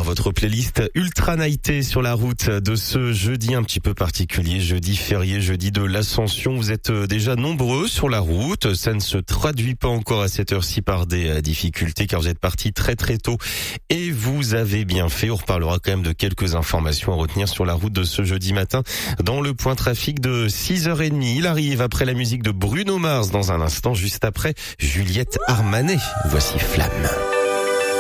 votre playlist Ultra Nighté sur la route de ce jeudi un petit peu particulier, jeudi férié, jeudi de l'Ascension. Vous êtes déjà nombreux sur la route. Ça ne se traduit pas encore à cette heure-ci par des difficultés car vous êtes partis très très tôt et vous avez bien fait. On reparlera quand même de quelques informations à retenir sur la route de ce jeudi matin dans le point trafic de 6h30. Il arrive après la musique de Bruno Mars dans un instant, juste après Juliette Armanet. Voici Flamme.